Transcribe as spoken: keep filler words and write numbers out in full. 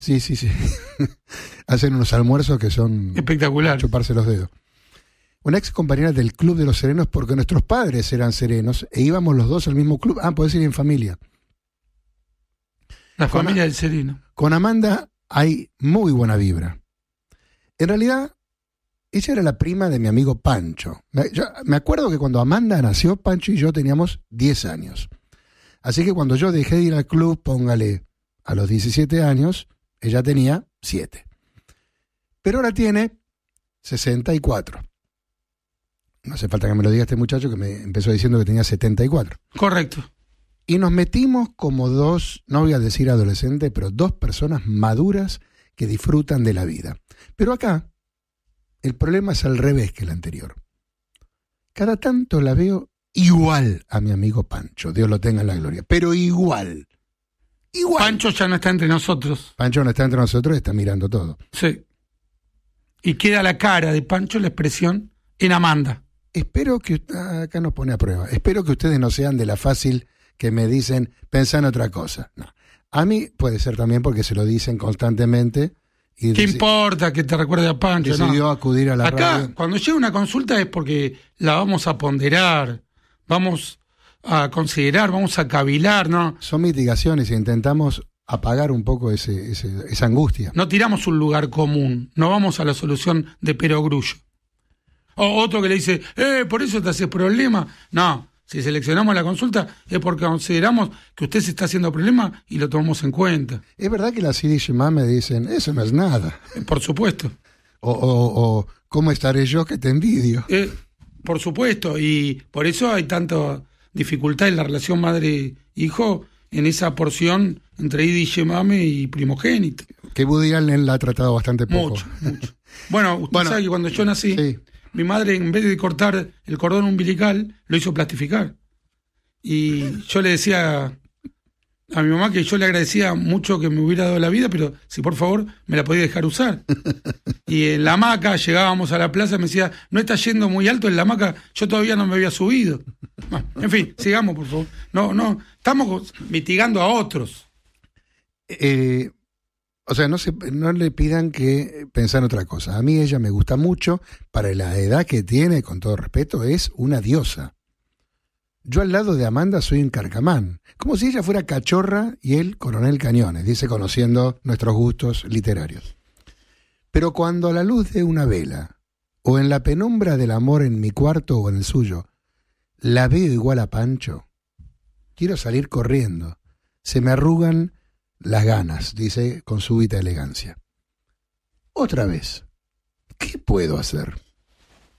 Sí, sí, sí. Hacen unos almuerzos que son... espectacular. Chuparse los dedos. Una ex compañera del Club de los Serenos porque nuestros padres eran serenos e íbamos los dos al mismo club. Ah, podés ir en familia. La Con familia a- del Sereno. Con Amanda hay muy buena vibra. En realidad, ella era la prima de mi amigo Pancho. Me, yo, me acuerdo que cuando Amanda nació, Pancho y yo teníamos diez años. Así que cuando yo dejé de ir al club, póngale a los diecisiete años, ella tenía siete. Pero ahora tiene sesenta y cuatro. No hace falta que me lo diga este muchacho que me empezó diciendo que tenía setenta y cuatro. Correcto. Y nos metimos como dos, no voy a decir adolescentes, pero dos personas maduras que disfrutan de la vida. Pero acá, el problema es al revés que el anterior. Cada tanto la veo igual a mi amigo Pancho, Dios lo tenga en la gloria, pero igual. Igual. Pancho ya no está entre nosotros. Pancho no está entre nosotros, está mirando todo. Sí. Y queda la cara de Pancho, la expresión, en Amanda. Espero que, ah, acá nos pone a prueba, espero que ustedes no sean de la fácil que me dicen, pensá en otra cosa. No. A mí puede ser también porque se lo dicen constantemente. Y ¿Qué deci- importa que te recuerde a Pancho? decidió No. acudir a la Acá, radio. cuando llega una consulta es porque la vamos a ponderar, vamos a considerar, vamos a cavilar, ¿no? Son mitigaciones e intentamos apagar un poco ese, ese, esa angustia. No tiramos un lugar común, no vamos a la solución de perogrullo. O otro que le dice, eh, por eso te haces problema. No, si seleccionamos la consulta es porque consideramos que usted se está haciendo problema y lo tomamos en cuenta. Es verdad que las C D Shema me dicen, eso no es nada. Eh, Por supuesto. O, o, o ¿cómo estaré yo que te envidio? Eh, por supuesto, y por eso hay tanta dificultad en la relación madre-hijo en esa porción entre Idi Yemame y primogénito. Que Woody Allen la ha tratado bastante poco. Mucho, mucho. Bueno, usted Bueno, sabe que cuando yo nací, sí. mi madre, en vez de cortar el cordón umbilical, lo hizo plastificar. Y yo le decía a mi mamá que yo le agradecía mucho que me hubiera dado la vida, pero si por favor me la podía dejar usar. Y en la hamaca llegábamos a la plaza y me decía, no está yendo muy alto en la hamaca, yo todavía no me había subido. Bueno, en fin, sigamos por favor. No, no, estamos mitigando a otros. Eh, o sea, no, se, no le pidan que pensar en otra cosa. A mí ella me gusta mucho, para la edad que tiene, con todo respeto, es una diosa. Yo al lado de Amanda soy un carcamán, como si ella fuera Cachorra y él Coronel Cañones, dice conociendo nuestros gustos literarios. Pero cuando a la luz de una vela, o en la penumbra del amor en mi cuarto o en el suyo, la veo igual a Pancho, quiero salir corriendo. Se me arrugan las ganas, dice con súbita elegancia. Otra vez, ¿qué puedo hacer?